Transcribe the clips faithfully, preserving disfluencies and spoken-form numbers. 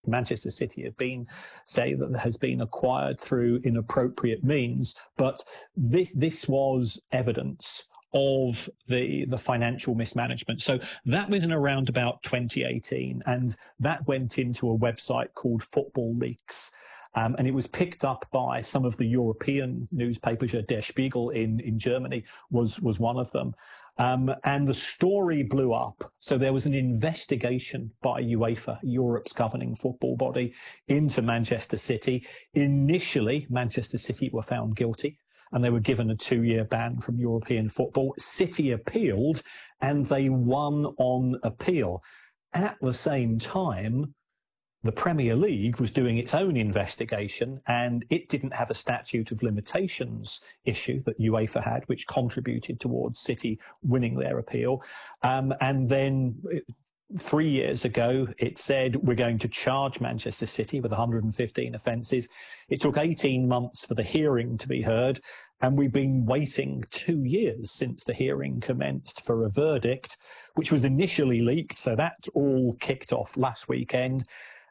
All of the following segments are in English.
Manchester City have been, say, that has been acquired through inappropriate means, but this, this was evidence of the the financial mismanagement. So that was in around about twenty eighteen, and that went into a website called Football Leaks. Um, and it was picked up by some of the European newspapers. Der Spiegel in, in Germany was, was one of them. Um, and the story blew up. So there was an investigation by UEFA, Europe's governing football body, into Manchester City. Initially, Manchester City were found guilty, and they were given a two-year ban from European football. City appealed, and they won on appeal. At the same time, the Premier League was doing its own investigation, and it didn't have a statute of limitations issue that UEFA had, which contributed towards City winning their appeal. Um, and then three years ago, it said we're going to charge Manchester City with one hundred fifteen offences. It took eighteen months for the hearing to be heard, and we've been waiting two years since the hearing commenced for a verdict, which was initially leaked. So that all kicked off last weekend.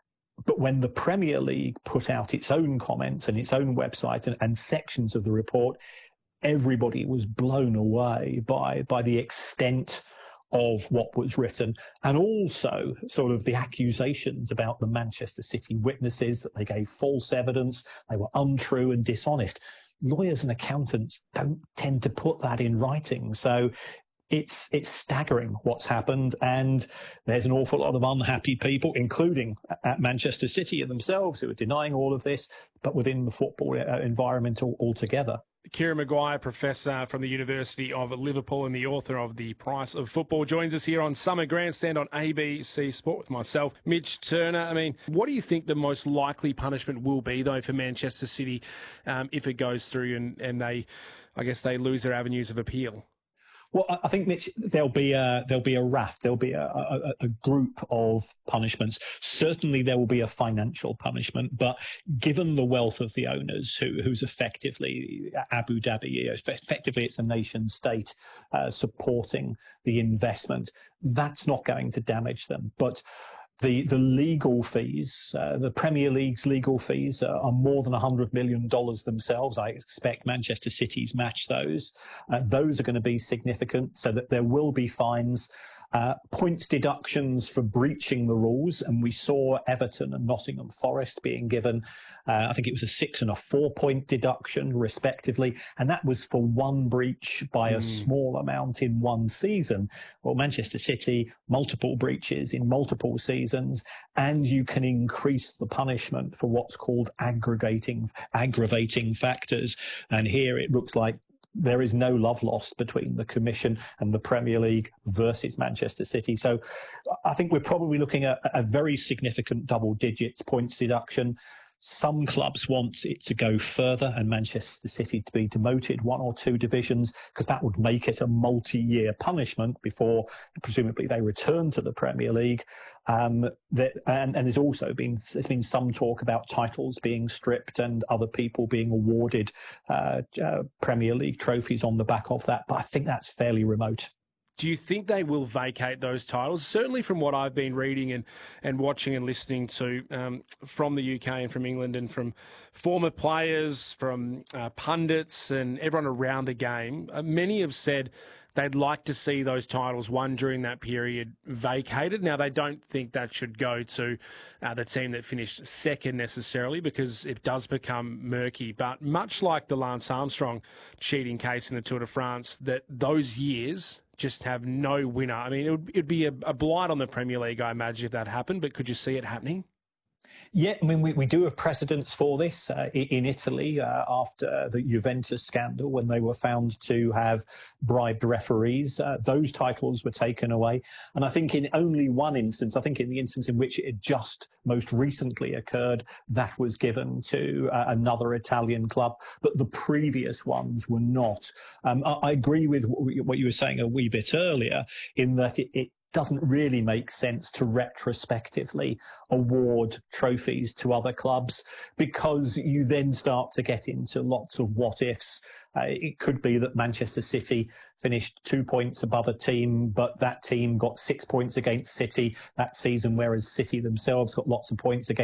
But when the Premier League put out its own comments and its own website and, and sections of the report, everybody was blown away by, by the extent of what was written, and also sort of the accusations about the Manchester City witnesses, that they gave false evidence, they were untrue and dishonest. Lawyers and accountants don't tend to put that in writing. So It's it's staggering what's happened, and there's an awful lot of unhappy people, including at Manchester City themselves, who are denying all of this, but within the football environment altogether. Kieran Maguire, Professor from the University of Liverpool and the author of The Price of Football, joins us here on Summer Grandstand on A B C Sport with myself, Mitch Turner. I mean, what do you think the most likely punishment will be, though, for Manchester City um, if it goes through and, and they, I guess, they lose their avenues of appeal? Well, I think, Mitch, there'll be a there'll be a raft, there'll be a, a, a group of punishments. Certainly, there will be a financial punishment, but given the wealth of the owners, who who's effectively Abu Dhabi, effectively it's a nation state uh, supporting the investment, that's not going to damage them. But The the legal fees, uh, the Premier League's legal fees are, are more than one hundred million dollars themselves. I expect Manchester City's match those. Uh, those are going to be significant, so that there will be fines. Uh, points deductions for breaching the rules, and we saw Everton and Nottingham Forest being given, uh, I think it was a six and a four point deduction respectively, and that was for one breach by mm. a small amount in one season. Well, Manchester City, multiple breaches in multiple seasons, and you can increase the punishment for what's called aggregating, aggravating factors. And here it looks like there is no love lost between the Commission and the Premier League versus Manchester City. So I think we're probably looking at a very significant double digits points deduction. Some clubs want it to go further and Manchester City to be demoted one or two divisions, because that would make it a multi-year punishment before presumably they return to the Premier League. Um, that, and, and there's also been there's been some talk about titles being stripped and other people being awarded uh, uh, Premier League trophies on the back of that. But I think that's fairly remote. Do you think they will vacate those titles? Certainly from what I've been reading and, and watching and listening to um, from the U K and from England and from former players, from uh, pundits and everyone around the game, uh, many have said they'd like to see those titles won during that period vacated. Now, they don't think that should go to uh, the team that finished second necessarily, because it does become murky. But much like the Lance Armstrong cheating case in the Tour de France, that those years just have no winner. I mean, it would it'd be a, a blight on the Premier League, I imagine, if that happened. But could you see it happening? Yeah, I mean, we, we do have precedents for this uh, in Italy uh, after the Juventus scandal, when they were found to have bribed referees. Uh, those titles were taken away. And I think in only one instance, I think in the instance in which it just most recently occurred, that was given to uh, another Italian club, but the previous ones were not. Um, I, I agree with what you were saying a wee bit earlier, in that it, it doesn't really make sense to retrospectively award trophies to other clubs, because you then start to get into lots of what ifs. Uh, it could be that Manchester City finished two points above a team, but that team got six points against City that season, whereas City themselves got lots of points against